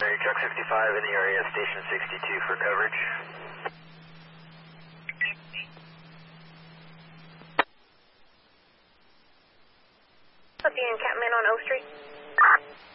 Truck 55 in the area, station 62 for coverage. The encampment on O Street.